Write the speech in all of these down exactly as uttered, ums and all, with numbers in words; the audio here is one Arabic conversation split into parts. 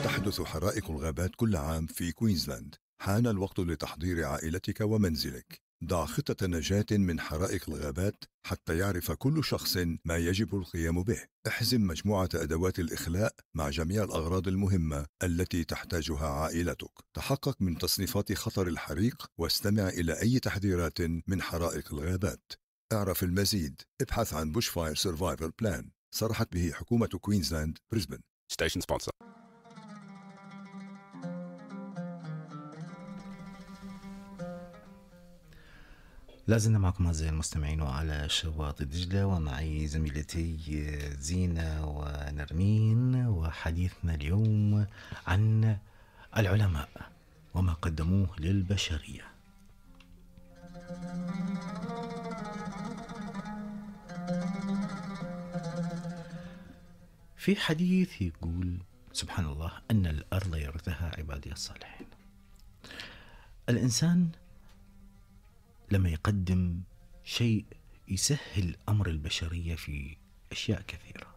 تحدث حرائق الغابات كل عام في كوينزلاند. حان الوقت لتحضير عائلتك ومنزلك. ضع خطة نجاة من حرائق الغابات حتى يعرف كل شخص ما يجب القيام به. احزم مجموعة أدوات الإخلاء مع جميع الأغراض المهمة التي تحتاجها عائلتك. تحقق من تصنيفات خطر الحريق واستمع إلى أي تحذيرات من حرائق الغابات. اعرف المزيد، ابحث عن بوش فاير سيرفايفل بلان صرحت به حكومة كوينزلاند بريسبن. Station sponsor. لازلنا معكم أعزائي المستمعين وعلى شواطئ دجلة، ومعي زميلتي زينة ونرمين، وحديثنا اليوم عن العلماء وما قدموه للبشرية. في حديث يقول سبحان الله أن الأرض يرثها عبادي الصالحين. الإنسان لما يقدم شيء يسهل أمر البشرية في أشياء كثيرة.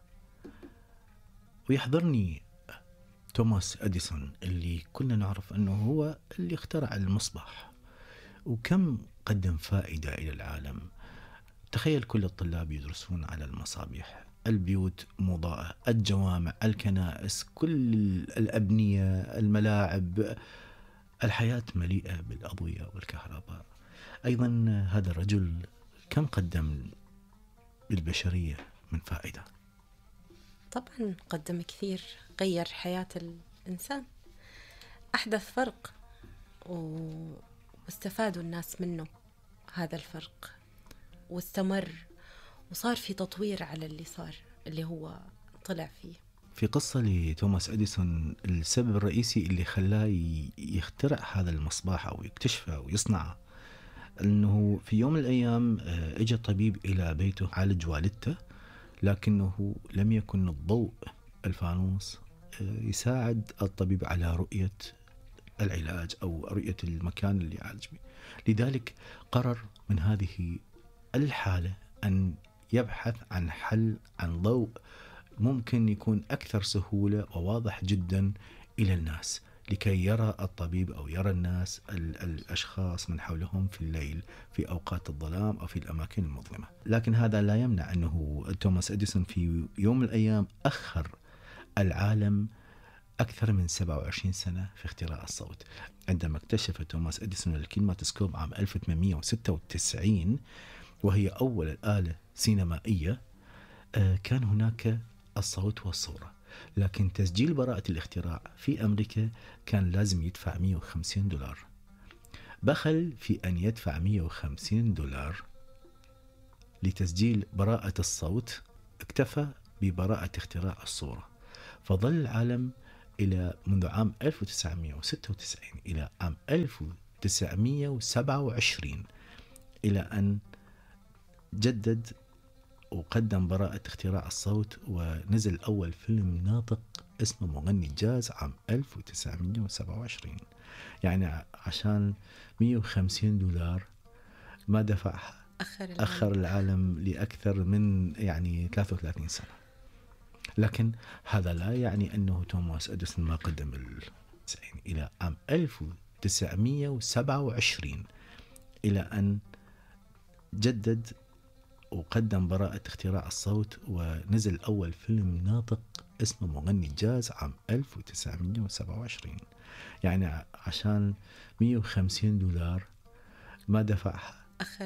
ويحضرني توماس أديسون اللي كنا نعرف أنه هو اللي اخترع المصباح، وكم قدم فائدة إلى العالم. تخيل كل الطلاب يدرسون على المصابيح، البيوت مضاءة، الجوامع، الكنائس، كل الأبنية، الملاعب، الحياة مليئة بالأضوية والكهرباء. أيضا هذا الرجل كم قدم للبشرية من فائدة؟ طبعا قدم كثير، غير حياة الإنسان، أحدث فرق و... واستفادوا الناس منه هذا الفرق، واستمر وصار في تطوير على اللي صار اللي هو طلع فيه. في قصة لتوماس أديسون السبب الرئيسي اللي خلاه يخترع هذا المصباح أو يكتشفه ويصنعه، أنه في يوم من الأيام اجى طبيب إلى بيته عالج والدته، لكنه لم يكن الضوء الفانوس يساعد الطبيب على رؤية العلاج أو رؤية المكان اللي يعالج به. لذلك قرر من هذه الحالة أن يبحث عن حل، عن ضوء ممكن يكون أكثر سهولة وواضح جدا إلى الناس، لكي يرى الطبيب أو يرى الناس الأشخاص من حولهم في الليل في أوقات الظلام أو في الأماكن المظلمة. لكن هذا لا يمنع أنه توماس أديسون في يوم من الأيام أخر العالم أكثر من سبعة وعشرين سنة في اختراع الصوت. عندما اكتشف توماس أديسون الكينماتوسكوب عام ألف وثمانمائة وستة وتسعين، وهي أول الآلة سينمائية، كان هناك الصوت والصورة، لكن تسجيل براءة الاختراع في أمريكا كان لازم يدفع مئة وخمسين دولار. بخل في أن يدفع مئة وخمسين دولار لتسجيل براءة الصوت، اكتفى ببراءة اختراع الصورة. فظل العالم إلى منذ عام ألف وتسعمائة وستة وتسعين إلى عام ألف وتسعمائة وسبعة وعشرين إلى أن جدد وقدم براءة اختراع الصوت، ونزل أول فيلم ناطق اسمه مغني جاز عام ألف وتسعمائة وسبعة وعشرين. يعني عشان مئة وخمسين دولار ما دفعها، أخر العالم, أخر العالم لأكثر من يعني ثلاثة وثلاثين سنة. لكن هذا لا يعني أنه توماس أديسون ما قدم التسعين. إلى عام ألف وتسعمائة وسبعة وعشرين إلى أن جدد وقدم براءة اختراع الصوت، ونزل أول فيلم ناطق اسمه مغني جاز عام ألف وتسعمائة وسبعة وعشرين. يعني عشان مئة وخمسين دولار ما دفعها، أخر